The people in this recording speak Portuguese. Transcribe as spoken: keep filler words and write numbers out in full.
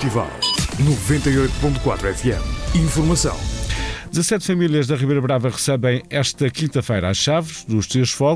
Festival. noventa e oito ponto quatro F M. Informação. dezassete famílias da Ribeira Brava recebem esta quinta-feira as chaves dos Três Fogos.